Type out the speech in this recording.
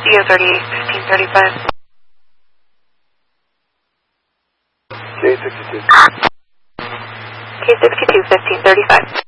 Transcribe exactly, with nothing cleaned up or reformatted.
G O thirty-eight, fifteen thirty-five. K sixty-two. K sixty-two, fifteen thirty-five.